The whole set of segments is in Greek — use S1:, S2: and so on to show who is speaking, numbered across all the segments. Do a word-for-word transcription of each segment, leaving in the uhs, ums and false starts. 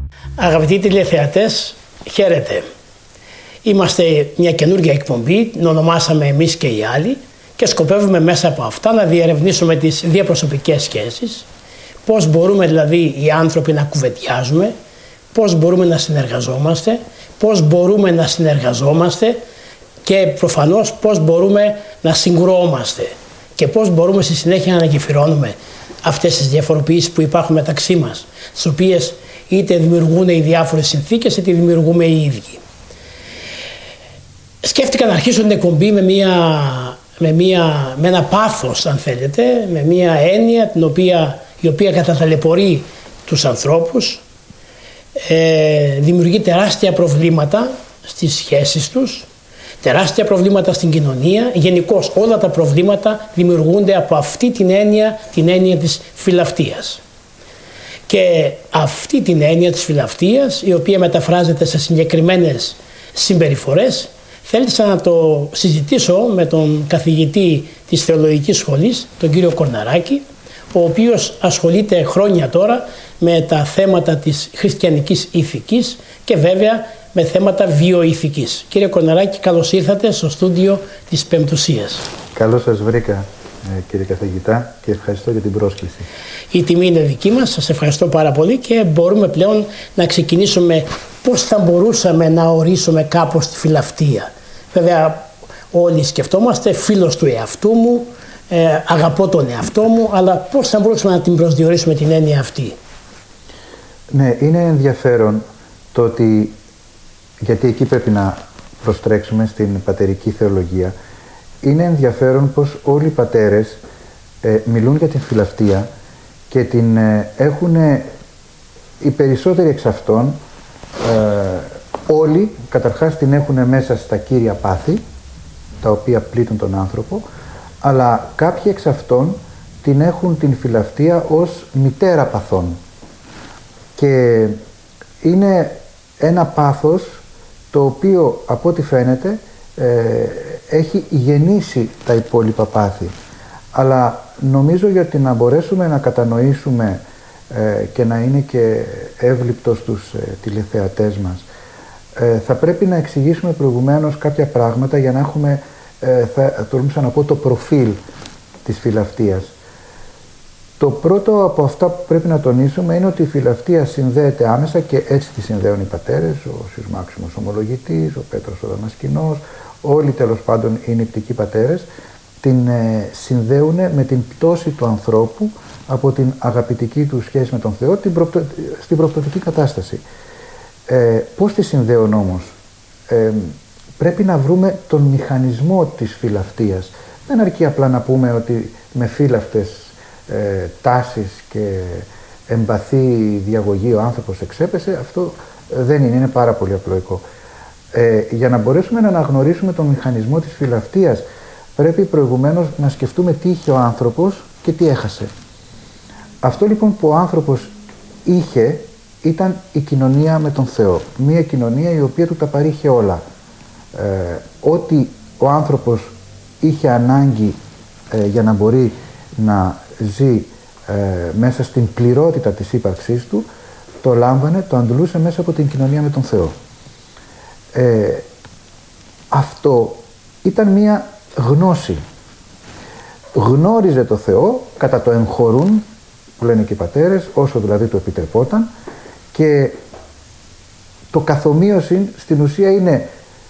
S1: Αγαπητοί τηλεθεατές, χαίρετε. Είμαστε μια καινούργια εκπομπή, την ονομάσαμε εμείς και οι άλλοι και σκοπεύουμε μέσα από αυτά να διερευνήσουμε τις διαπροσωπικές σχέσεις, πώς μπορούμε δηλαδή οι άνθρωποι να κουβεντιάζουμε, πώς μπορούμε να συνεργαζόμαστε, πώς μπορούμε να συνεργαζόμαστε και προφανώς πώς μπορούμε να συγκρουόμαστε και πώς μπορούμε στη συνέχεια να ανακεφυρώνουμε αυτές τις διαφοροποιήσεις που υπάρχουν μεταξύ μας, τις οποίες είτε δημιουργούν οι διάφορες συνθήκες είτε δημιουργούμε οι ίδιοι. Σκέφτηκα να αρχίσω την εκπομπή με, μια, με, μια, με ένα πάθος, αν θέλετε, με μια έννοια την οποία, η οποία καταταλαιπωρεί τους ανθρώπους, ε, δημιουργεί τεράστια προβλήματα στις σχέσεις τους, τεράστια προβλήματα στην κοινωνία. Γενικώς όλα τα προβλήματα δημιουργούνται από αυτή την έννοια, την έννοια της φιλαυτίας. Και αυτή την έννοια της φιλαυτίας, η οποία μεταφράζεται σε συγκεκριμένες συμπεριφορές, θέλησα να το συζητήσω με τον καθηγητή της Θεολογικής Σχολής, τον κύριο Κορναράκη, ο οποίος ασχολείται χρόνια τώρα με τα θέματα της χριστιανικής ηθικής και βέβαια με θέματα βιοηθικής. Κύριε Κορναράκη, καλώς ήρθατε στο στούντιο της Πεμπτουσίας.
S2: Καλώς σας βρήκα, κύριε καθηγητά, και ευχαριστώ για την πρόσκληση.
S1: Η τιμή είναι δική μας, σας ευχαριστώ πάρα πολύ και μπορούμε πλέον να ξεκινήσουμε πώς θα μπορούσαμε να ορίσουμε κάπως τη φιλαυτία. Βέβαια όλοι σκεφτόμαστε φίλος του εαυτού μου, ε, αγαπώ τον εαυτό μου, αλλά πώς θα μπορούσαμε να την προσδιορίσουμε την έννοια αυτή?
S2: Ναι, είναι ενδιαφέρον το ότι, γιατί εκεί πρέπει να προστρέξουμε στην πατερική θεολογία, είναι ενδιαφέρον πως όλοι οι πατέρες ε, μιλούν για την φιλαυτία και την ε, έχουν οι περισσότεροι εξ αυτών, ε, όλοι καταρχάς την έχουν μέσα στα κύρια πάθη, τα οποία πλήττουν τον άνθρωπο, αλλά κάποιοι εξ αυτών την έχουν την φιλαυτία ως μητέρα παθών. Και είναι ένα πάθος το οποίο από ό,τι φαίνεται ε, έχει γεννήσει τα υπόλοιπα πάθη. Αλλά νομίζω για ότι να μπορέσουμε να κατανοήσουμε ε, και να είναι και εύληπτο στους ε, τηλεθεατές μας, ε, θα πρέπει να εξηγήσουμε προηγουμένως κάποια πράγματα για να έχουμε, ε, θα τολμούσα να πω, το προφίλ της φιλαυτίας. Το πρώτο από αυτά που πρέπει να τονίσουμε είναι ότι η φιλαυτία συνδέεται άμεσα, και έτσι τη συνδέουν οι πατέρες, ο Οσίος Μάξιμος Ομολογητής, ο Πέτρος ο Δαμασκηνός, όλοι τέλος πάντων οι νηπτικοί πατέρες, την ε, συνδέουν με την πτώση του ανθρώπου από την αγαπητική του σχέση με τον Θεό την προπτω... στην προπτωτική κατάσταση. Ε, πώς τη συνδέουν όμως? Ε, πρέπει να βρούμε τον μηχανισμό της φιλαυτίας. Δεν αρκεί απλά να πούμε ότι με φύλαυτες ε, τάσεις και εμπαθή διαγωγή ο άνθρωπος εξέπεσε. Αυτό δεν είναι, είναι πάρα πολύ απλοϊκό. Ε, για να μπορέσουμε να αναγνωρίσουμε τον μηχανισμό της φιλαυτίας, πρέπει προηγουμένως να σκεφτούμε τι είχε ο άνθρωπος και τι έχασε. Αυτό λοιπόν που ο άνθρωπος είχε ήταν η κοινωνία με τον Θεό. Μία κοινωνία η οποία του τα παρήχε όλα. Ε, ό,τι ο άνθρωπος είχε ανάγκη ε, για να μπορεί να ζει ε, μέσα στην πληρότητα της ύπαρξής του, το λάμβανε, το αντλούσε μέσα από την κοινωνία με τον Θεό. Ε, αυτό ήταν μία γνώση. Γνώριζε το Θεό κατά το εγχωρούν, που λένε και οι πατέρες, όσο δηλαδή το επιτρεπόταν, και το καθομοίωση στην ουσία είναι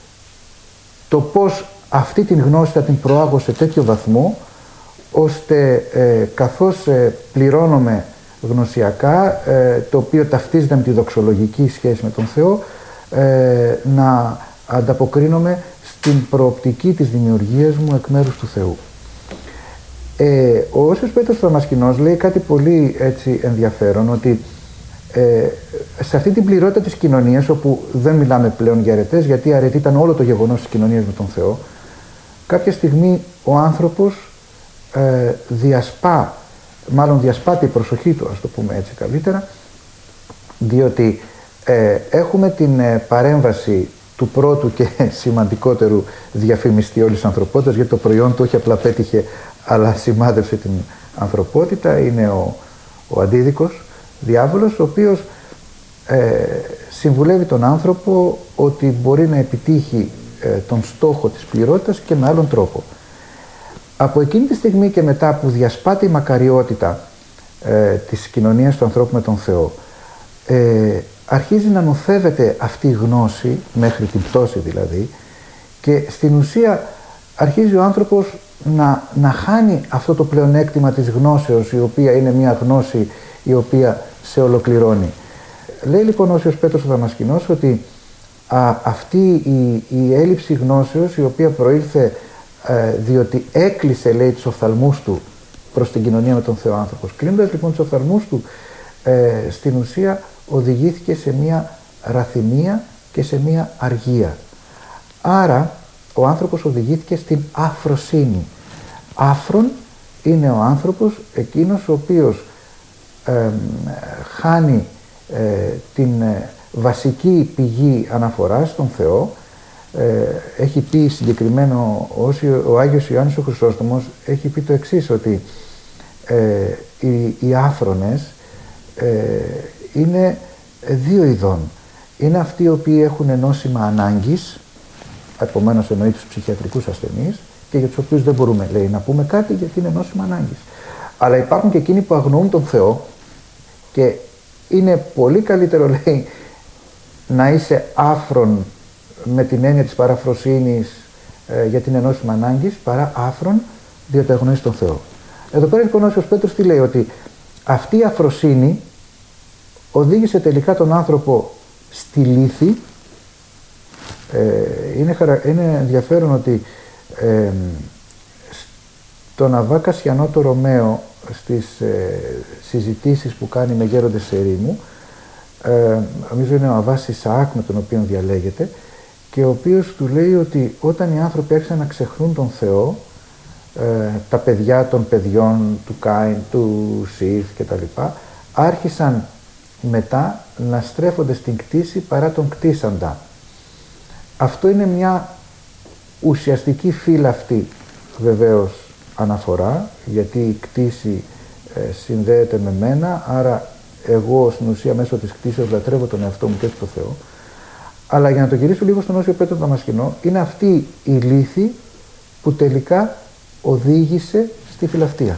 S2: το πώς αυτή την γνώση θα την προάγω σε τέτοιο βαθμό, ώστε ε, καθώς ε, πληρώνομαι γνωσιακά, ε, το οποίο ταυτίζεται με τη δοξολογική σχέση με τον Θεό, ε, να ανταποκρίνομαι στην προοπτική της δημιουργίας μου εκ μέρους του Θεού. Ε, ο Οσίος Πέτρος ο Δαμασκηνός λέει κάτι πολύ έτσι ενδιαφέρον, ότι ε, σε αυτή την πληρότητα της κοινωνίας, όπου δεν μιλάμε πλέον για αρετές, γιατί η αρετή ήταν όλο το γεγονός της κοινωνίας με τον Θεό, κάποια στιγμή ο άνθρωπος ε, διασπά, μάλλον διασπάται η προσοχή του, ας το πούμε έτσι καλύτερα, διότι ε, έχουμε την ε, παρέμβαση του πρώτου και σημαντικότερου διαφημιστή όλης της ανθρωπότητας, γιατί το προϊόν του όχι απλά πέτυχε, αλλά σημάδευσε την ανθρωπότητα. Είναι ο, ο αντίδικος διάβολος, ο οποίος ε, συμβουλεύει τον άνθρωπο ότι μπορεί να επιτύχει ε, τον στόχο της πληρότητας και με άλλον τρόπο. Από εκείνη τη στιγμή και μετά που διασπάται η μακαριότητα ε, της κοινωνίας του ανθρώπου με τον Θεό, ε, αρχίζει να νοθεύεται αυτή η γνώση, μέχρι την πτώση δηλαδή, και στην ουσία αρχίζει ο άνθρωπος να, να χάνει αυτό το πλεονέκτημα της γνώσεως, η οποία είναι μια γνώση η οποία σε ολοκληρώνει. Λέει λοιπόν ο Όσιος Πέτρος ο Δαμασκηνός ότι α, αυτή η, η έλλειψη γνώσεως, η οποία προήλθε ε, διότι έκλεισε, λέει, τους οφθαλμούς του προς την κοινωνία με τον Θεό άνθρωπος. Κλείνοντας λοιπόν τους οφθαλμούς του, ε, στην ουσία οδηγήθηκε σε μια ραθυμία και σε μια αργία. Άρα ο άνθρωπος οδηγήθηκε στην αφροσύνη. Άφρον είναι ο άνθρωπος εκείνος ο οποίος ε, χάνει ε, την ε, βασική πηγή αναφοράς στον Θεό. Ε, έχει πει συγκεκριμένο ο Άγιος Ιωάννης ο Χρυσόστομος, έχει πει το εξής, ότι ε, οι, οι άφρονες ε, είναι δύο ειδών. Είναι αυτοί οι οποίοι έχουν νόσημα ανάγκης, επομένως εννοεί τους ψυχιατρικούς ασθενείς, και για τους οποίους δεν μπορούμε, λέει, να πούμε κάτι γιατί είναι νόσημα ανάγκης. Αλλά υπάρχουν και εκείνοι που αγνοούν τον Θεό και είναι πολύ καλύτερο, λέει, να είσαι άφρον με την έννοια της παραφροσύνης ε, γιατί είναι νόσημα ανάγκης, παρά άφρον διότι αγνοείς τον Θεό. Εδώ πέρα λοιπόν ο Όσιος Πέτρος τι λέει, ότι αυτή η αφροσύνη οδήγησε τελικά τον άνθρωπο στη λύθη. Ε, είναι, χαρα... είναι ενδιαφέρον ότι ε, στον Αββά Κασιανό το Ρωμαίο, στις ε, συζητήσεις που κάνει με γέροντες ερήμου, ε, νομίζω είναι ο Αββάς Ισαάκ με τον οποίο διαλέγεται, και ο οποίος του λέει ότι όταν οι άνθρωποι άρχισαν να ξεχνούν τον Θεό, ε, τα παιδιά των παιδιών του Κάιν, του Σιθ κτλ, άρχισαν μετά να στρέφονται στην κτήση παρά τον κτήσαντα. Αυτό είναι μια ουσιαστική φύλαυτη βεβαίως αναφορά, γιατί η κτήση ε, συνδέεται με μένα, άρα εγώ στην ουσία μέσω της κτήσεως λατρεύω τον εαυτό μου και τον Θεό. Αλλά για να το γυρίσω λίγο στον Όσιο Πέτρο Δαμασκηνό, είναι αυτή η λύθη που τελικά οδήγησε στη φιλαυτία.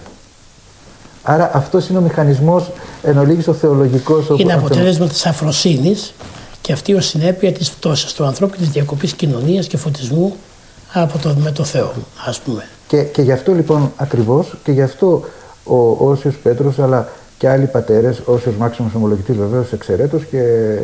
S2: Άρα αυτός είναι ο μηχανισμός εν ολίγης ο θεολογικός.
S1: Είναι αποτέλεσμα της αφροσύνης και αυτή ως συνέπεια της φτώσης του ανθρώπου και της διακοπής κοινωνίας και φωτισμού από το, με το Θεό, ας πούμε.
S2: Και, και γι' αυτό λοιπόν ακριβώς, και γι' αυτό ο Όσιος Πέτρος, αλλά και άλλοι πατέρες, Όσιος Μάξιμος Ομολογητής βεβαίως εξαιρέτως και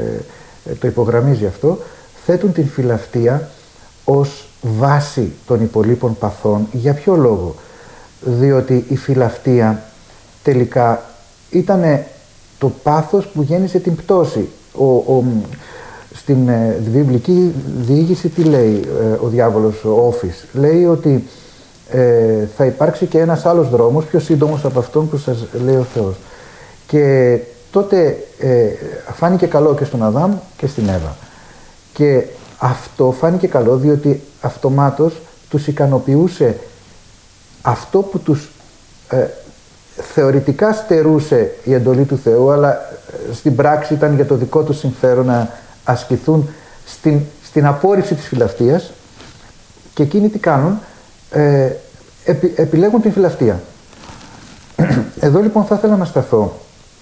S2: το υπογραμμίζει αυτό, θέτουν την φιλαυτία ως βάση των υπολείπων παθών. Για ποιο λόγο? Διότι η φιλαυτία τελικά ήταν το πάθος που γέννησε την πτώση. Ο, ο, στην ε, βιβλική διήγηση τι λέει ε, ο διάβολος, ο Όφης? Λέει ότι ε, θα υπάρξει και ένας άλλος δρόμος πιο σύντομος από αυτόν που σας λέει ο Θεός. Και τότε ε, φάνηκε καλό και στον Αδάμ και στην Εύα. Και αυτό φάνηκε καλό διότι αυτομάτως τους ικανοποιούσε αυτό που τους ε, θεωρητικά στερούσε η εντολή του Θεού, αλλά στην πράξη ήταν για το δικό τους συμφέρον να ασκηθούν στην, στην απόρριψη της φιλαυτίας, και εκείνοι τι κάνουν? Ε, επι, επιλέγουν την φιλαυτία. Εδώ λοιπόν θα ήθελα να σταθώ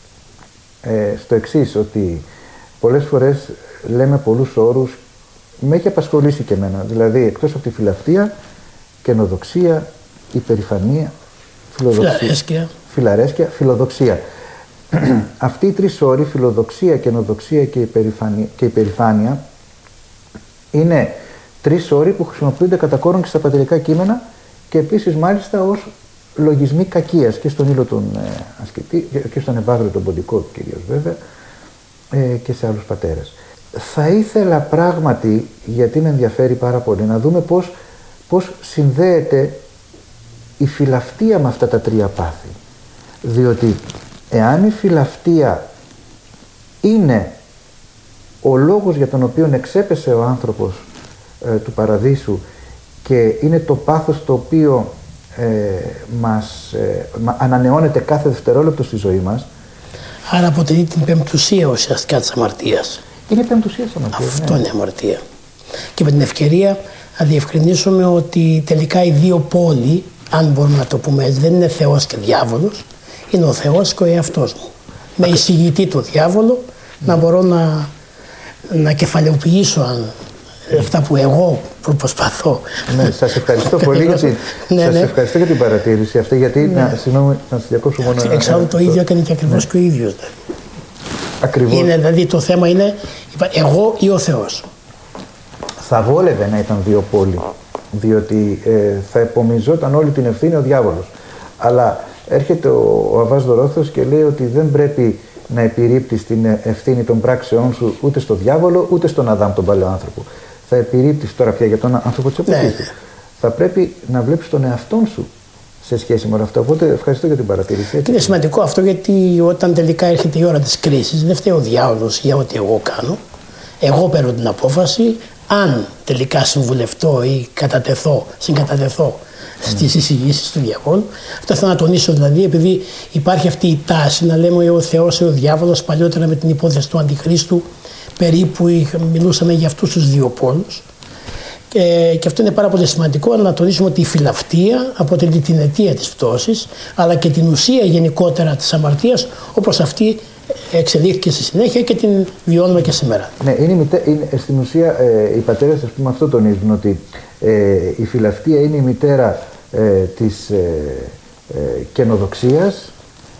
S2: ε, στο εξής, ότι πολλές φορές λέμε πολλούς όρους, με έχει απασχολήσει και εμένα, δηλαδή εκτός από τη φιλαυτία, καινοδοξία, υπερηφανία, φιλοδοξία, φιλαρέσκεια, φιλοδοξία. Αυτοί οι τρεις όροι, φιλοδοξία, καινοδοξία και υπερηφανία, και υπερηφάνεια, είναι τρεις όροι που χρησιμοποιούνται κατά κόρον και στα πατερικά κείμενα και επίσης μάλιστα ως λογισμοί κακίας και στον Ήλο τον ε, ασκητή και στον Ευάγγελο τον Ποντικό κυρίως βέβαια ε, και σε άλλους πατέρες. Θα ήθελα πράγματι, γιατί με ενδιαφέρει πάρα πολύ, να δούμε πώς, πώς συνδέεται η φιλαυτία με αυτά τα τρία πάθη. Διότι εάν η φιλαυτία είναι ο λόγος για τον οποίο εξέπεσε ο άνθρωπος ε, του παραδείσου και είναι το πάθος το οποίο ε, μας ε, ανανεώνεται κάθε δευτερόλεπτο στη ζωή μας,
S1: Άρα αποτελεί την πεμπτουσία ουσιαστικά της αμαρτίας.
S2: Είναι πεμπτουσία της αμαρτίας.
S1: Αυτό
S2: ναι.
S1: είναι αμαρτία. Και με την ευκαιρία να διευκρινίσουμε ότι τελικά οι δύο πόλοι, αν μπορούμε να το πούμε έτσι, δεν είναι Θεός και διάβολος, είναι ο Θεός και ο εαυτός μου. Με εισηγητή το διάβολο, mm. να μπορώ να, να κεφαλαιοποιήσω αν, αυτά που εγώ προσπαθώ.
S2: Ναι, σας ευχαριστώ πολύ για την,
S1: ναι,
S2: σας
S1: ναι.
S2: ευχαριστώ για την παρατήρηση αυτή, γιατί, ναι. να, συγγνώμη, να σας διακόψω μόνο...
S1: Εξάλλου το ίδιο έκανε και ακριβώς ναι. και ο ίδιος. Δηλαδή.
S2: Ακριβώς.
S1: Είναι, δηλαδή το θέμα είναι εγώ ή ο Θεός.
S2: Θα βόλευε να ήταν δύο πόλοι, διότι ε, θα επομιζόταν όλη την ευθύνη ο διάβολος. Αλλά έρχεται ο, ο Αββάς Δωρόθεος και λέει ότι δεν πρέπει να επιρρύπτεις την ευθύνη των πράξεών σου ούτε στο διάβολο ούτε στον Αδάμ, τον παλαιό άνθρωπο. Θα επιρρύπτεις τώρα πια για τον άνθρωπο της εποχής του. Ναι. Θα πρέπει να βλέπεις τον εαυτόν σου σε σχέση με όλα αυτά. Οπότε ευχαριστώ για την παρατήρηση.
S1: Και είναι σημαντικό αυτό, γιατί όταν τελικά έρχεται η ώρα της κρίσης, δεν φταίει ο διάολος για ό,τι εγώ κάνω. Εγώ παίρνω την απόφαση. Αν τελικά συμβουλευτώ ή κατατεθώ, συγκατατεθώ mm. στις εισηγήσεις του διαβόλου. Αυτό θέλω να τονίσω, δηλαδή, επειδή υπάρχει αυτή η τάση να λέμε ο Θεός ή ο διάβολος, παλιότερα με την υπόθεση του Αντιχρίστου, περίπου μιλούσαμε για αυτούς τους δύο πόλους. Και, και αυτό είναι πάρα πολύ σημαντικό, να τονίσουμε ότι η φιλαυτία αποτελεί την αιτία της πτώσης, αλλά και την ουσία γενικότερα της αμαρτίας, όπως αυτή εξελίχθηκε στη συνέχεια και την βιώνουμε και σήμερα.
S2: Ναι, είναι, μητέ, είναι στην ουσία ε, οι πατέρες, ας πούμε, αυτό τονίζουν, ότι ε, η φιλαυτία είναι η μητέρα ε, της ε, ε, καινοδοξίας,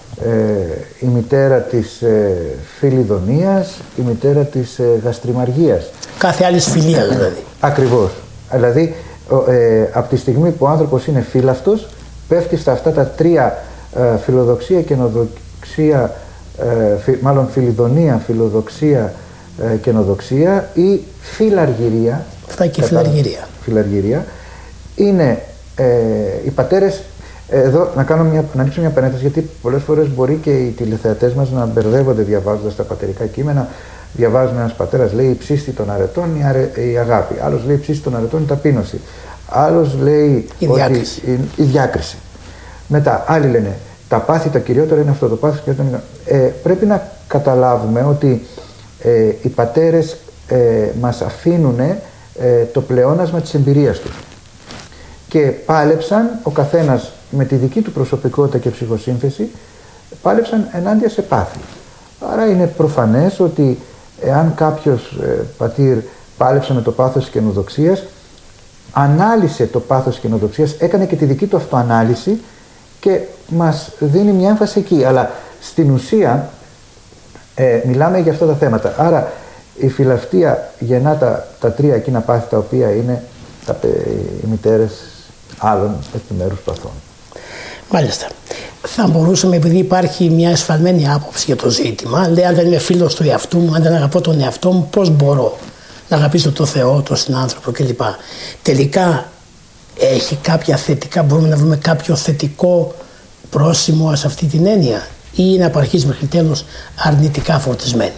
S2: ε, η μητέρα της ε, φιλιδονίας, η μητέρα της ε, γαστριμαργίας.
S1: Κάθε άλλη φιλία δηλαδή.
S2: Ακριβώς. Δηλαδή, ε, από τη στιγμή που ο άνθρωπος είναι φύλαυτος, πέφτει στα αυτά τα τρία ε, φιλοδοξία, καινοδοξία, Ε, φι, μάλλον φιλιδονία, φιλοδοξία, ε, καινοδοξία ή φιλαργυρία.
S1: Αυτά και φιλαργυρία.
S2: Φιλαργυρία. Είναι ε, οι πατέρες, ε, εδώ να, κάνω μια, να ανοίξω μια παρένθεση, γιατί πολλές φορές μπορεί και οι τηλεθεατές μας να μπερδεύονται διαβάζοντας τα πατερικά κείμενα. Διαβάζουν, ένας πατέρας λέει η ψήστη των αρετών η, αρε, η αγάπη, άλλος λέει η ψήστη των αρετών η ταπείνωση, άλλος λέει
S1: η
S2: ότι,
S1: διάκριση.
S2: Η, η διάκριση. Μετά άλλοι λένε τα πάθη τα κυριότερα είναι αυτό, το πάθη το είναι... Ε, πρέπει να καταλάβουμε ότι ε, οι πατέρες ε, μας αφήνουν ε, το πλεόνασμα της εμπειρίας τους. Και πάλεψαν, ο καθένας με τη δική του προσωπικότητα και ψυχοσύνθεση, πάλεψαν ενάντια σε πάθη. Άρα είναι προφανές ότι εάν κάποιος ε, πατήρ πάλεψε με το πάθος της καινοδοξίας, ανάλυσε το πάθος της καινοδοξίας, έκανε και τη δική του αυτοανάλυση και μας δίνει μια έμφαση εκεί. Αλλά στην ουσία ε, μιλάμε για αυτά τα θέματα. Άρα η φιλαυτία γεννά τα, τα τρία εκείνα πάθη τα οποία είναι τα, οι μητέρες άλλων επιμέρους παθών.
S1: Μάλιστα. Θα μπορούσαμε, επειδή υπάρχει μια εσφαλμένη άποψη για το ζήτημα, λέει αν δεν είμαι φίλος του εαυτού μου, αν δεν αγαπώ τον εαυτό μου, πώς μπορώ να αγαπήσω τον Θεό, τον συνάνθρωπο κλπ. Τελικά έχει κάποια θετικά, μπορούμε να βρούμε κάποιο θετικό πρόσημο σε αυτή την έννοια, ή είναι από αρχής μέχρι τέλος αρνητικά φορτισμένη?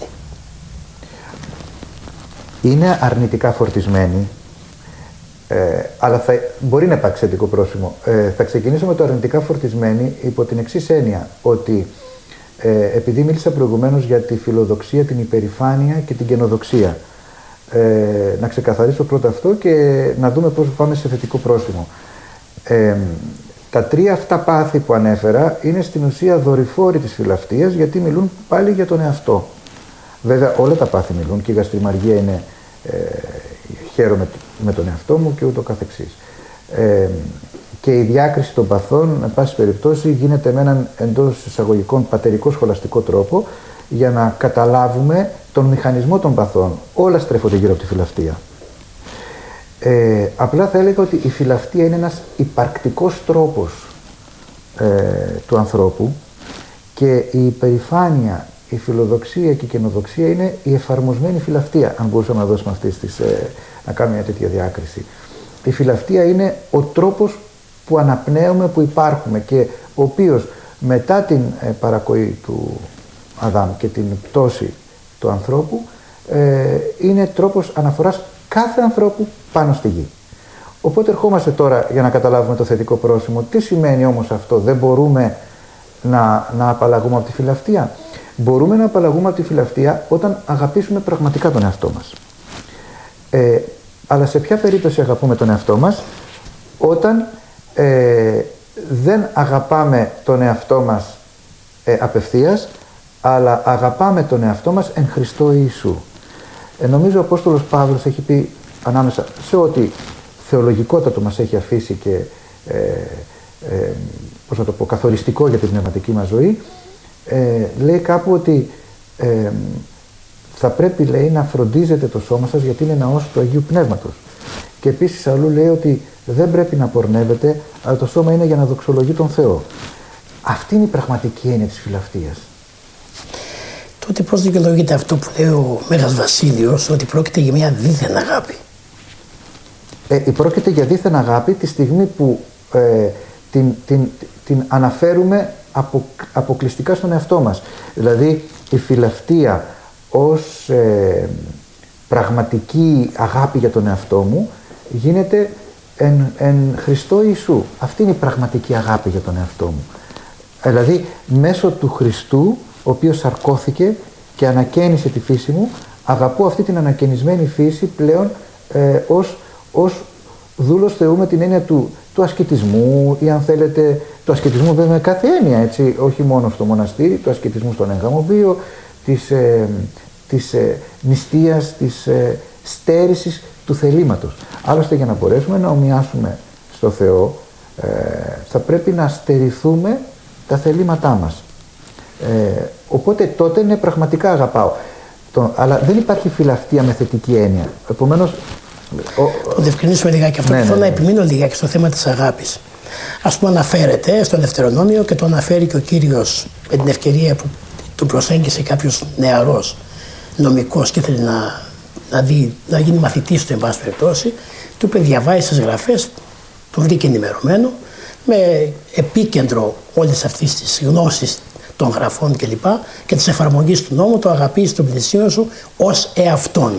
S2: Είναι αρνητικά φορτισμένη, ε, αλλά θα, μπορεί να υπάρξει θετικό πρόσημο. Ε, θα ξεκινήσω με το αρνητικά φορτισμένη υπό την εξής έννοια, ότι ε, επειδή μίλησα προηγουμένως για τη φιλοδοξία, την υπερηφάνεια και την καινοδοξία, Ε, να ξεκαθαρίσω πρώτα αυτό και να δούμε πώς πάμε σε θετικό πρόσημο. Ε, τα τρία αυτά πάθη που ανέφερα είναι στην ουσία δορυφόροι της φιλαυτίας, γιατί μιλούν πάλι για τον εαυτό. Βέβαια όλα τα πάθη μιλούν, και η γαστριμαργία είναι ε, χαίρομαι με τον εαυτό μου και ούτω καθεξής. Ε, και η διάκριση των παθών, εν πάση περιπτώσει, γίνεται με έναν εντός εισαγωγικών πατερικό σχολαστικό τρόπο, για να καταλάβουμε τον μηχανισμό των παθών. Όλα στρέφονται γύρω από τη φιλαυτία. Ε, απλά θα έλεγα ότι η φιλαυτία είναι ένας υπαρκτικός τρόπος ε, του ανθρώπου, και η υπερηφάνεια, η φιλοδοξία και η καινοδοξία είναι η εφαρμοσμένη φιλαυτία, αν μπορούσαμε να δώσουμε αυτές τις, ε, να κάνουμε μια τέτοια διάκριση. Η φιλαυτία είναι ο τρόπος που αναπνέουμε, που υπάρχουμε, και ο οποίος μετά την ε, παρακοή του Αδάμ και την πτώση του ανθρώπου ε, είναι τρόπος αναφοράς κάθε ανθρώπου πάνω στη γη. Οπότε ερχόμαστε τώρα για να καταλάβουμε το θετικό πρόσημο. Τι σημαίνει όμως αυτό? Δεν μπορούμε να, να απαλλαγούμε από τη φιλαυτία. Μπορούμε να απαλλαγούμε από τη φιλαυτία όταν αγαπήσουμε πραγματικά τον εαυτό μας. Ε, αλλά σε ποια περίπτωση αγαπούμε τον εαυτό μας? Όταν ε, δεν αγαπάμε τον εαυτό μας ε, απευθείας, αλλά αγαπάμε τον εαυτό μας εν Χριστώ Ιησού. Ε, νομίζω ο Απόστολος Παύλος έχει πει, ανάμεσα σε ό,τι θεολογικότατο μας έχει αφήσει και ε, ε, πώς να το πω, καθοριστικό για την πνευματική μας ζωή, ε, λέει κάπου ότι ε, θα πρέπει, λέει, να φροντίζετε το σώμα σας γιατί είναι ναός του Αγίου Πνεύματος. Και επίσης αλλού λέει ότι δεν πρέπει να πορνεύετε, αλλά το σώμα είναι για να δοξολογεί τον Θεό. Αυτή είναι η πραγματική έννοια της φιλαυτίας.
S1: Τότε πώς δικαιολογείται αυτό που λέει ο Μέγας Βασίλειος, ότι πρόκειται για μια δίθεν αγάπη?
S2: Ε, πρόκειται για δίθεν αγάπη τη στιγμή που ε, την, την, την αναφέρουμε απο, αποκλειστικά στον εαυτό μας. Δηλαδή η φιλαυτία ως ε, πραγματική αγάπη για τον εαυτό μου γίνεται εν, εν Χριστώ Ιησού. Αυτή είναι η πραγματική αγάπη για τον εαυτό μου. Δηλαδή μέσω του Χριστού, ο οποίος σαρκώθηκε και ανακαίνισε τη φύση μου, αγαπώ αυτή την ανακαινισμένη φύση πλέον ε, ως, ως δούλος Θεού, με την έννοια του, του ασκητισμού, ή αν θέλετε του ασκητισμού βέβαια με κάθε έννοια, έτσι, όχι μόνο στο μοναστήρι, του ασκητισμού στον έγγαμο βίο, της, ε, της ε, νηστείας, της ε, στέρησης του θελήματος. Άλλωστε για να μπορέσουμε να ομοιάσουμε στο Θεό ε, θα πρέπει να στερηθούμε τα θελήματά μας. Ε, οπότε τότε ναι, πραγματικά αγαπάω. Το, αλλά δεν υπάρχει φιλαυτία με θετική έννοια. Επομένως,
S1: το διευκρινίσουμε λιγάκι αυτό, ναι, και θέλω ναι, ναι. να επιμείνω λιγάκι στο θέμα της αγάπης. Ας πούμε, αναφέρεται στο Δευτερονόμιο και το αναφέρει και ο Κύριος με την ευκαιρία που του προσέγγισε κάποιος νεαρός νομικός και ήθελε να, να, δει, να γίνει μαθητής του, εν πάση περιπτώσει, του είπε διαβάζει τις γραφές, του βρήκε ενημερωμένο, με επίκεντρο όλες αυτές τις γνώσεις των γραφών κλπ. Και, και της εφαρμογής του νόμου, το αγαπείς τον πλησίον σου ως εαυτόν.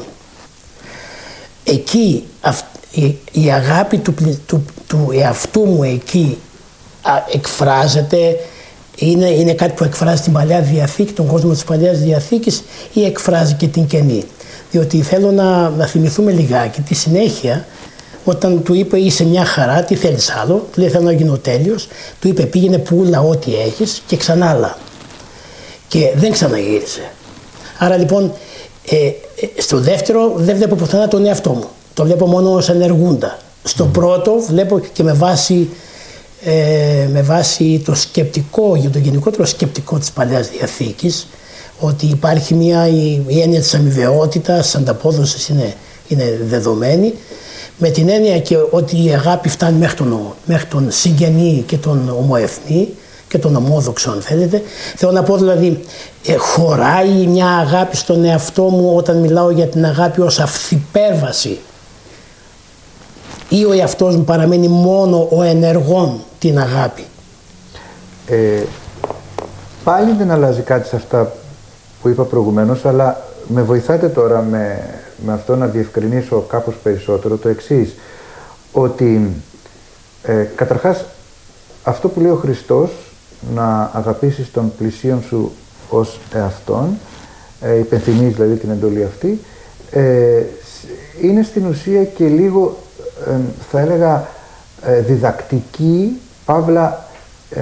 S1: Εκεί η, η αγάπη του, του, του εαυτού μου εκεί α, εκφράζεται, είναι, είναι κάτι που εκφράζει την Παλαιά Διαθήκη, τον κόσμο της Παλαιάς Διαθήκης, ή εκφράζει και την Καινή? Διότι θέλω να, να θυμηθούμε λιγάκι τη συνέχεια, όταν του είπε είσαι μια χαρά, τι θέλεις άλλο? Του λέει θέλω να γίνω τέλειος. Του είπε πήγαινε πουλα ό,τι έχεις και ξανά άλλα. Και δεν ξαναγύρισε. Άρα λοιπόν ε, ε, στο δεύτερο δεν βλέπω πουθενά τον εαυτό μου. Το βλέπω μόνο ως ενεργούντα. Στο mm. πρώτο βλέπω και με βάση, ε, με βάση το σκεπτικό, για το γενικότερο σκεπτικό της Παλαιάς Διαθήκης, ότι υπάρχει μια, η, η έννοια της αμοιβαιότητας, της ανταπόδοσης είναι, είναι δεδομένη, με την έννοια και ότι η αγάπη φτάνει μέχρι τον, μέχρι τον συγγενή και τον ομοεθνή και τον ομόδοξο, αν θέλετε. Θέλω να πω δηλαδή, ε, χωράει μια αγάπη στον εαυτό μου όταν μιλάω για την αγάπη ως αυθυπέρβαση, ή ο εαυτός μου παραμένει μόνο ο ενεργών την αγάπη?
S2: Ε, πάλι δεν αλλάζει κάτι σε αυτά που είπα προηγουμένως, αλλά με βοηθάτε τώρα με, με αυτό να διευκρινίσω κάπως περισσότερο το εξής, ότι ε, καταρχάς αυτό που λέει ο Χριστός, να αγαπήσεις τον πλησίον σου ως εαυτόν, ε, υπενθυμίζει δηλαδή την εντολή αυτή, ε, είναι στην ουσία και λίγο ε, θα έλεγα ε, διδακτική, παύλα ε,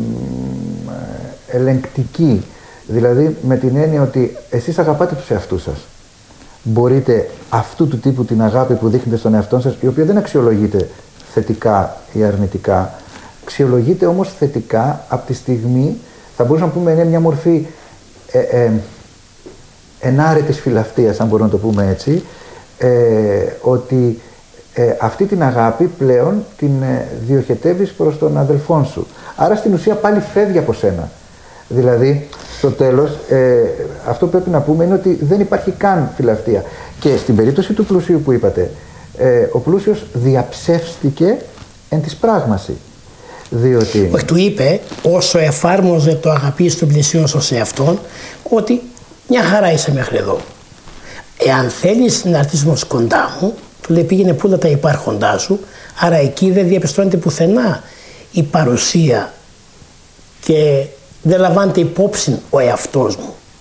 S2: ε, ελεγκτική, δηλαδή με την έννοια ότι εσείς αγαπάτε τους εαυτούς σας. Μπορείτε αυτού του τύπου την αγάπη που δείχνετε στον εαυτό σας, η οποία δεν αξιολογείται θετικά ή αρνητικά, αξιολογείται όμως θετικά από τη στιγμή, θα μπορούσαμε να πούμε είναι μια μορφή ε, ε, ενάρετης φιλαυτίας, αν μπορούμε να το πούμε έτσι, ε, ότι ε, αυτή την αγάπη πλέον την ε, διοχετεύεις προς τον αδελφόν σου. Άρα στην ουσία πάλι φεύγει από σένα. Δηλαδή, στο τέλος, ε, αυτό που πρέπει να πούμε είναι ότι δεν υπάρχει καν φιλαυτία. Και στην περίπτωση του πλουσίου που είπατε, ε, ο πλούσιος διαψεύστηκε εν της πράγμαση. Διότι...
S1: Όχι, του είπε, όσο εφάρμοζε το αγαπείς τον πλησίον σου σε αυτόν, ότι μια χαρά είσαι μέχρι εδώ. Εάν θέλεις να έρθεις όμως κοντά μου, του λέει πήγαινε πούλα τα υπάρχοντά σου, άρα εκεί δεν διαπιστώνεται πουθενά η παρουσία και δεν λαμβάνεται υπόψη ο εαυτός μου.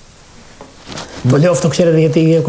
S1: Mm. Το λέω αυτό, ξέρετε, γιατί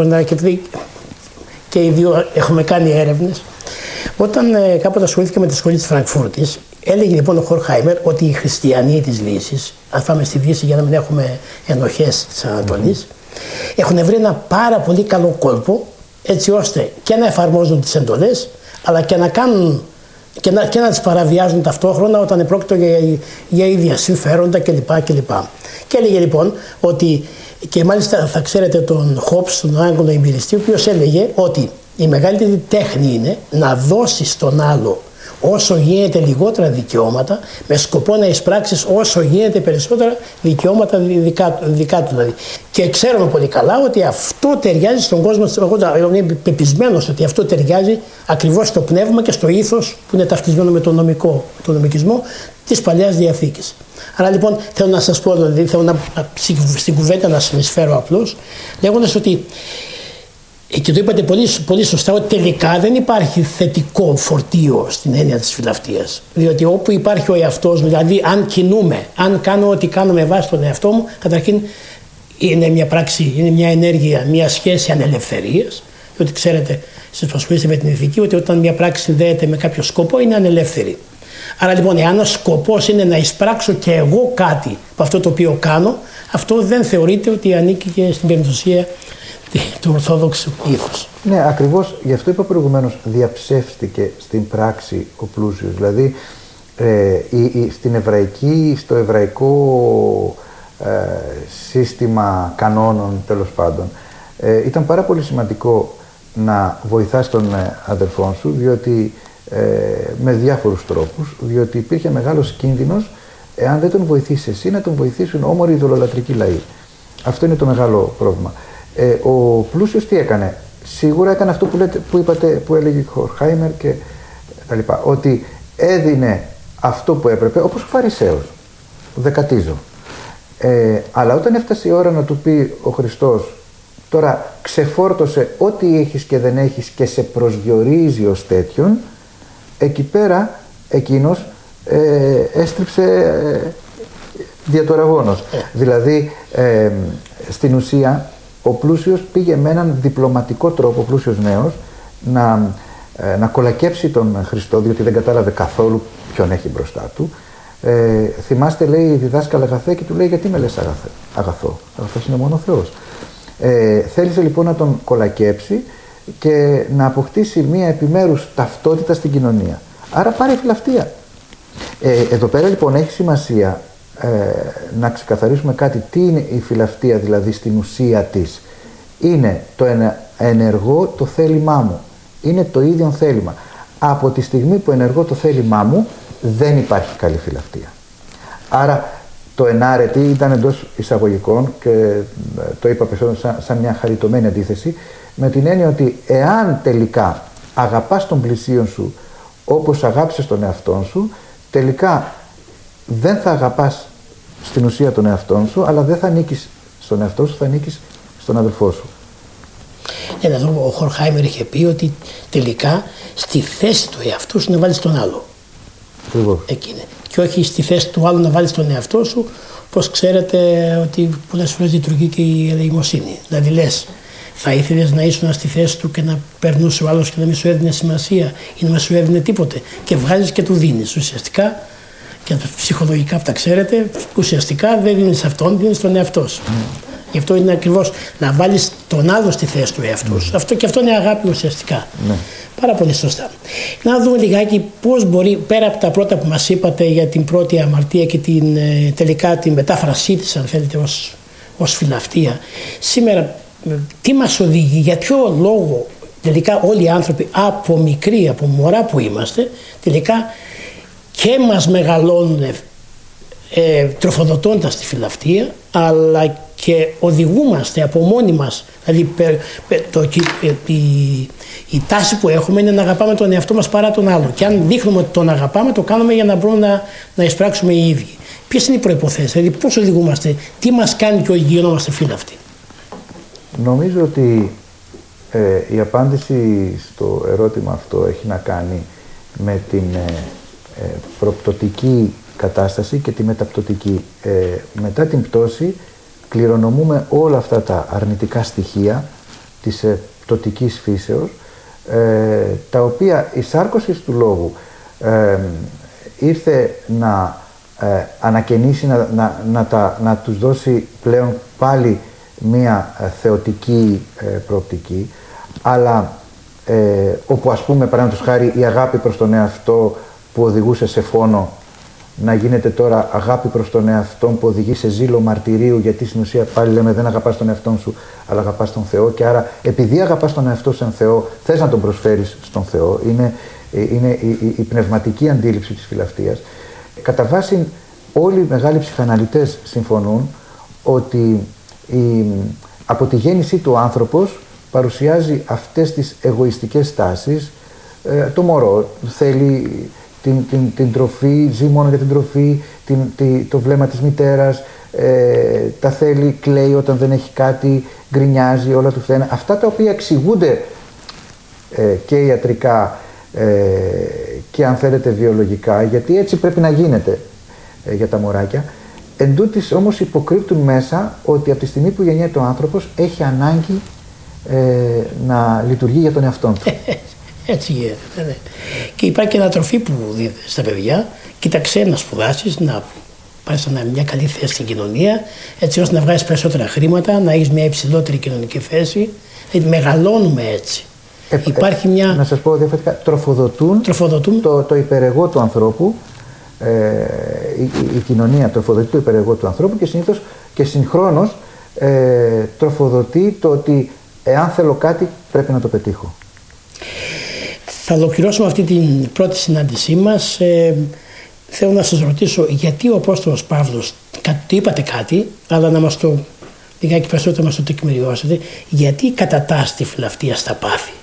S1: και οι δύο έχουμε κάνει έρευνες. Όταν ε, κάποτε ασχολήθηκα με τη σχολή της Φραγκφούρτης, έλεγε λοιπόν ο Χορχάιμερ ότι οι χριστιανοί της Δύσης, αν πάμε στη Δύση για να μην έχουμε ενοχές της Ανατολής, mm. έχουν βρει ένα πάρα πολύ καλό κόλπο, έτσι ώστε και να εφαρμόζουν τις εντολές, αλλά και να κάνουν και να, και να τις παραβιάζουν ταυτόχρονα όταν επρόκειτο για, για ίδια συμφέροντα κλπ. κλπ. Και έλεγε λοιπόν ότι, και μάλιστα θα ξέρετε τον Χόμπς, τον Άγγλο εμπειριστή, ο οποίος έλεγε ότι η μεγαλύτερη τέχνη είναι να δώσει στον άλλο όσο γίνεται λιγότερα δικαιώματα, με σκοπό να εισπράξεις όσο γίνεται περισσότερα δικαιώματα δικά, δικά του δηλαδή. Και ξέρουμε πολύ καλά ότι αυτό ταιριάζει στον κόσμο, εγώ είμαι πεπισμένος ότι αυτό ταιριάζει ακριβώς στο πνεύμα και στο ήθος που είναι ταυτισμένο με τον νομικό, τον νομικισμό της Παλαιάς Διαθήκης. Άρα λοιπόν θέλω να σας πω, δηλαδή, θέλω να, στην κουβέντα να συνεισφέρω απλώς, λέγοντας ότι, και το είπατε πολύ, πολύ σωστά, ότι τελικά δεν υπάρχει θετικό φορτίο στην έννοια της φιλαυτίας. Διότι όπου υπάρχει ο εαυτός μου, δηλαδή αν κινούμε, αν κάνω ό,τι κάνω με βάση τον εαυτό μου, καταρχήν είναι μια πράξη, είναι μια ενέργεια, μια σχέση ανελευθερίας. Διότι ξέρετε, εσείς που ασχολείστε με την ηθική, ότι όταν μια πράξη συνδέεται με κάποιο σκοπό είναι ανελεύθερη. Άρα λοιπόν, εάν ο σκοπός είναι να εισπράξω και εγώ κάτι από αυτό το οποίο κάνω, αυτό δεν θεωρείται ότι ανήκει και στην περιπτωσία του Ορθόδοξου ήθους.
S2: Ναι, ακριβώς γι' αυτό είπα προηγουμένως, διαψεύστηκε στην πράξη ο πλούσιος. Δηλαδή, ε, η, η, στην εβραϊκή, στο εβραϊκό ε, σύστημα κανόνων, τέλος πάντων, ε, ήταν πάρα πολύ σημαντικό να βοηθάς τον ε, αδερφόν σου, διότι ε, με διάφορους τρόπους, διότι υπήρχε μεγάλος κίνδυνος, εάν δεν τον βοηθήσει εσύ, να τον βοηθήσουν όμοροι ειδωλολατρικοί λαοί. Αυτό είναι το μεγάλο πρόβλημα. Ε, ο πλούσιος τι έκανε? Σίγουρα έκανε αυτό που, λέτε, που είπατε, που έλεγε ο Χορχάιμερ και τα λοιπά, ότι έδινε αυτό που έπρεπε, όπως ο Φαρισαίος, δεκατίζω. Ε, αλλά όταν έφτασε η ώρα να του πει ο Χριστός, τώρα ξεφόρτωσε ό,τι έχεις και δεν έχεις και σε προσδιορίζει ως τέτοιον, εκεί πέρα εκείνος ε, έστριψε ε, διατοραγώνος. Δηλαδή, ε, στην ουσία, ο πλούσιος πήγε με έναν διπλωματικό τρόπο, ο πλούσιος νέος, να, ε, να κολακέψει τον Χριστό, διότι δεν κατάλαβε καθόλου ποιον έχει μπροστά του. Ε, θυμάστε, λέει, η διδάσκαλα αγαθέ και του λέει, γιατί με λες αγαθέ, αγαθό, αγαθός είναι μόνο ο Θεός. Ε, θέλησε λοιπόν να τον κολακέψει και να αποκτήσει μία επιμέρους ταυτότητα στην κοινωνία. Άρα πάρει φιλαυτία. Ε, εδώ πέρα λοιπόν έχει σημασία ε, να ξεκαθαρίσουμε κάτι. Τι είναι η φιλαυτία δηλαδή στην ουσία της? Είναι το ενεργό το θέλημά μου. Είναι το ίδιο θέλημα. Από τη στιγμή που ενεργώ το θέλημά μου, δεν υπάρχει καλή φιλαυτία. Άρα το ενάρετη ήταν εντός εισαγωγικών και το είπα περισσότερο σαν, σαν μια χαριτωμένη αντίθεση, με την έννοια ότι εάν τελικά αγαπάς τον πλησίον σου όπως αγάπησες τον εαυτόν σου, τελικά δεν θα αγαπάς στην ουσία τον εαυτόν σου, αλλά δεν θα ανήκεις στον εαυτό σου, θα ανήκεις στον αδελφό σου.
S1: Ναι, ο Χορχάιμερ είχε πει ότι τελικά στη θέση του εαυτού σου να βάλεις τον άλλο.
S2: Ακριβώς.
S1: Εκείνη. Και όχι στη θέση του άλλου να βάλεις τον εαυτό σου, πως ξέρετε ότι πολλές φορές λειτουργεί και η ελεημοσύνη. Δηλαδή λες, θα ήθελες να ήσουν στη θέση του και να περνούσε ο άλλος και να μην σου έδινε σημασία ή να μην σου έδινε τίποτε. Και βγάζεις και του δίνεις. Ουσιαστικά, και ψυχολογικά αυτά ξέρετε, ουσιαστικά δεν δίνεις αυτόν, δίνεις τον εαυτό σου. Mm. Γι' αυτό είναι ακριβώς να βάλεις τον άλλο στη θέση του εαυτού σου. Mm. Αυτό και αυτό είναι αγάπη ουσιαστικά. Mm. Πάρα πολύ σωστά. Να δούμε λιγάκι πώς μπορεί, πέρα από τα πρώτα που μας είπατε για την πρώτη αμαρτία και την, τελικά την μετάφρασή της, αν θέλετε, ως, ως φιλαυτία, σήμερα τι μας οδηγεί, για ποιο λόγο τελικά όλοι οι άνθρωποι από μικροί, από μωρά που είμαστε, τελικά και μας μεγαλώνουν ε, τροφοδοτώντας τη φιλαυτία, αλλά και οδηγούμαστε από μόνοι μας. Δηλαδή πε, πε, το, η, η τάση που έχουμε είναι να αγαπάμε τον εαυτό μας παρά τον άλλο. Και αν δείχνουμε ότι τον αγαπάμε, το κάνουμε για να μπορούμε να, να εισπράξουμε οι ίδιοι. Ποιες είναι οι προϋποθέσεις, δηλαδή πώς οδηγούμαστε, τι μας κάνει και γινόμαστε φίλαυτοι?
S2: Νομίζω ότι ε, η απάντηση στο ερώτημα αυτό έχει να κάνει με την ε, ε, προπτωτική κατάσταση και τη μεταπτωτική. Ε, μετά την πτώση κληρονομούμε όλα αυτά τα αρνητικά στοιχεία της ε, πτωτικής φύσεως, ε, τα οποία η σάρκωση του λόγου ε, ήρθε να ε, ανακαινήσει, να, να, να, τα, να τους δώσει πλέον πάλι μία ε, θεοτική ε, προοπτική, αλλά ε, όπου ας πούμε παραδείγματος χάρη η αγάπη προς τον εαυτό που οδηγούσε σε φόνο να γίνεται τώρα αγάπη προς τον εαυτό που οδηγεί σε ζήλο μαρτυρίου, γιατί στην ουσία πάλι λέμε δεν αγαπάς τον εαυτό σου αλλά αγαπάς τον Θεό, και άρα επειδή αγαπάς τον εαυτό σαν Θεό θες να τον προσφέρεις στον Θεό. Είναι, είναι η, η, η πνευματική αντίληψη της φιλαυτίας. Κατά βάση όλοι οι μεγάλοι ψυχαναλυτές συμφωνούν ότι η, από τη γέννησή του ο άνθρωπος παρουσιάζει αυτές τις εγωιστικές τάσεις. Ε, το μωρό θέλει την, την, την τροφή, ζει μόνο για την τροφή, την, τη, το βλέμμα της μητέρας, ε, τα θέλει, κλαίει όταν δεν έχει κάτι, γκρινιάζει, όλα του φταίνε. Αυτά τα οποία εξηγούνται ε, και ιατρικά ε, και αν θέλετε βιολογικά, γιατί έτσι πρέπει να γίνεται ε, για τα μωράκια. Εν τούτης όμως υποκρύπτουν μέσα ότι από τη στιγμή που γεννιέται ο άνθρωπος έχει ανάγκη ε, να λειτουργεί για τον εαυτό του.
S1: Έτσι γίνεται. Ναι. Και υπάρχει και ανατροφή που δίδεται στα παιδιά. Κοίταξε να σπουδάσεις, να πάρεις μια καλή θέση στην κοινωνία, έτσι ώστε να βγάλεις περισσότερα χρήματα, να έχεις μια υψηλότερη κοινωνική θέση. Δηλαδή μεγαλώνουμε έτσι.
S2: Ε,
S1: υπάρχει μια...
S2: Να σας πω διαφορετικά, τροφοδοτούν, τροφοδοτούν. Το, το υπερεγώ του ανθρώπου. Ε, η, η, η κοινωνία τροφοδοτεί το υπερεγώ του ανθρώπου και συνήθως και συγχρόνως ε, τροφοδοτεί το ότι εάν θέλω κάτι πρέπει να το πετύχω.
S1: Θα ολοκληρώσουμε αυτή την πρώτη συνάντησή μας. Ε, θέλω να σας ρωτήσω γιατί ο Απόστολος Παύλος, το είπατε κάτι, αλλά να μας το λιγάκι περισσότερο μας το τεκμηριώσετε, γιατί κατατάσσει τη φιλαυτία στα πάθη.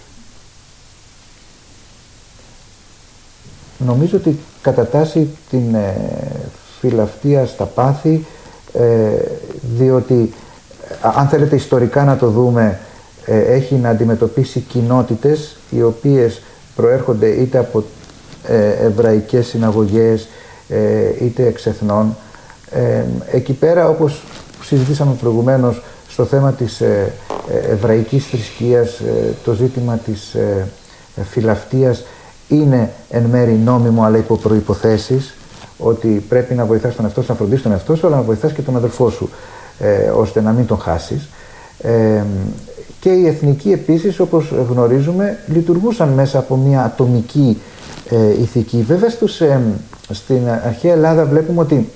S2: Νομίζω ότι κατατάσσει την ε, φιλαυτία στα πάθη ε, διότι αν θέλετε ιστορικά να το δούμε, ε, έχει να αντιμετωπίσει κοινότητες οι οποίες προέρχονται είτε από ε, εβραϊκές συναγωγές ε, είτε εξ εθνών. Ε, εκεί πέρα, όπως συζητήσαμε προηγουμένως στο θέμα της ε, ε, εβραϊκής θρησκείας, ε, το ζήτημα της ε, ε, φιλαυτίας είναι εν μέρει νόμιμο αλλά υπό προϋποθέσεις, ότι πρέπει να βοηθάς τον εαυτό σου, να φροντίσεις τον εαυτό σου, αλλά να βοηθάς και τον αδελφό σου ε, ώστε να μην τον χάσεις. Ε, και οι εθνικοί επίσης, όπως γνωρίζουμε, λειτουργούσαν μέσα από μια ατομική ε, ηθική. Βέβαια στους, ε, στην αρχαία Ελλάδα βλέπουμε ότι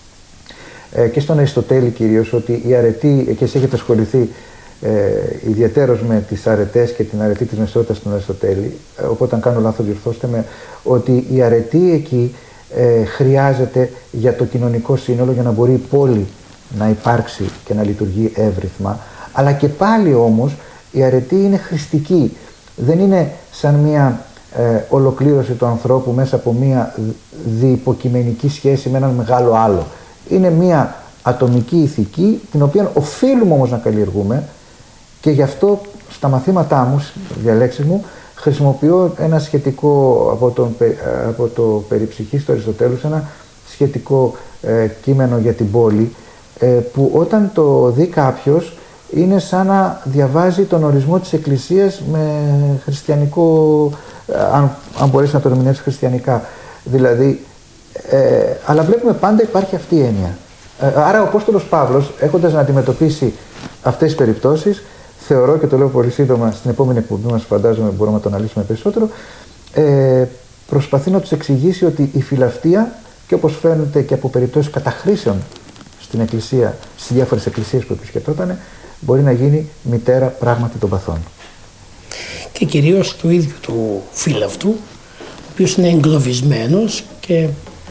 S2: ε, και στον Αριστοτέλη κυρίως, ότι η αρετή, και εσείς έχετε ασχοληθεί ε, ιδιαίτερος με τις αρετές και την αρετή της μεσότητας στον Αριστοτέλη, ε, οπότε αν κάνω λάθος διορθώστε με, ότι η αρετή εκεί ε, χρειάζεται για το κοινωνικό σύνολο για να μπορεί η πόλη να υπάρξει και να λειτουργεί εύρυθμα. Αλλά και πάλι όμως η αρετή είναι χρηστική. Δεν είναι σαν μια ε, ολοκλήρωση του ανθρώπου μέσα από μια διυποκειμενική σχέση με έναν μεγάλο άλλο. Είναι μια ατομική ηθική, την οποία οφείλουμε όμως να καλλιεργούμε, και γι' αυτό στα μαθήματά μου, διαλέξεις μου, χρησιμοποιώ ένα σχετικό από, τον, από το περιψυχής του Αριστοτέλους, ένα σχετικό ε, κείμενο για την πόλη, ε, που όταν το δει κάποιος είναι σαν να διαβάζει τον ορισμό της Εκκλησίας με χριστιανικό, αν, αν μπορέσει να το ερμηνεύσει χριστιανικά. Δηλαδή, ε, αλλά βλέπουμε πάντα υπάρχει αυτή η έννοια. Ε, άρα ο Απόστολος Παύλος, έχοντας να αντιμετωπίσει αυτές τις περιπτώσεις, θεωρώ, και το λέω πολύ σύντομα, στην επόμενη εκπομπή μας φαντάζομαι μπορούμε να το αναλύσουμε περισσότερο, ε, προσπαθεί να τους εξηγήσει ότι η φιλαυτία, και όπως φαίνεται και από περιπτώσεις καταχρήσεων στην Εκκλησία, στις διάφορες εκκλησίες που επισκεπτόταν, μπορεί να γίνει μητέρα πράγματι των παθών.
S1: Και κυρίως του ίδιου του φιλαυτού, ο οποίος είναι εγκλωβισμένος και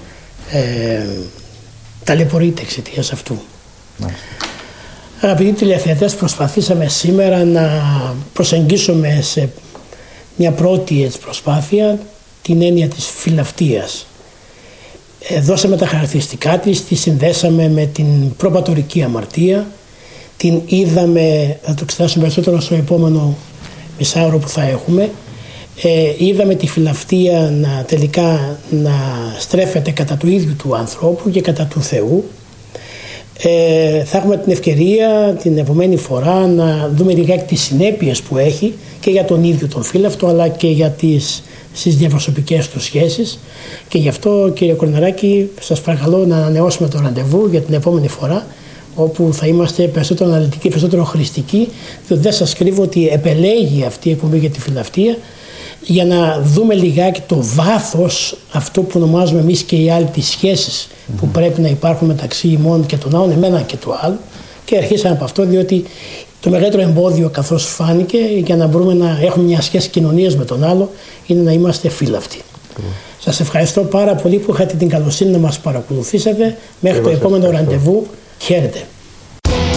S1: ε, ταλαιπωρείται εξαιτίας αυτού. Μάλιστα. Αγαπητοί τηλεθεατές, προσπαθήσαμε σήμερα να προσεγγίσουμε σε μια πρώτη έτσι, προσπάθεια την έννοια της φιλαυτίας. Ε, δώσαμε τα χαρακτηριστικά της, τη συνδέσαμε με την προπατορική αμαρτία, την είδαμε, θα το εξετάσουμε περισσότερο στο επόμενο μισάωρο που θα έχουμε, ε, είδαμε τη φιλαυτία να, τελικά να στρέφεται κατά του ίδιου του ανθρώπου και κατά του Θεού. Ε, θα έχουμε την ευκαιρία την επόμενη φορά να δούμε λιγάκι τις συνέπειες που έχει και για τον ίδιο τον φύλαυτο, αλλά και για τις στις διαπροσωπικές του σχέσεις, και γι' αυτό, κύριε Κορναράκη, σας παρακαλώ να ανανεώσουμε το ραντεβού για την επόμενη φορά, όπου θα είμαστε περισσότερο αναλυτικοί, περισσότερο χρηστικοί, διότι δεν σας κρύβω ότι επελέγει αυτή η εκπομπή για τη φιλαυτία, για να δούμε λιγάκι το βάθος, αυτό που ονομάζουμε εμείς και οι άλλοι, τις σχέσεις mm-hmm. που πρέπει να υπάρχουν μεταξύ ημών και των άλλων, εμένα και του άλλου, και αρχίσαμε από αυτό, διότι το μεγαλύτερο εμπόδιο, καθώς φάνηκε, για να μπορούμε να έχουμε μια σχέση κοινωνίας με τον άλλο, είναι να είμαστε φύλαυτοι. Mm. Σας ευχαριστώ πάρα πολύ που είχατε την καλοσύνη να μας παρακολουθήσετε. Μέχρι Εγώ το επόμενο ραντεβού. Χαίρετε.